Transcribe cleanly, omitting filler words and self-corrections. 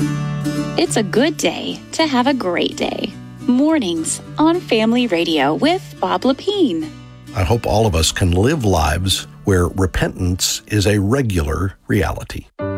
It's a good day to have a great day. Mornings on Family Radio with Bob Lepine. I hope all of us can live lives where repentance is a regular reality.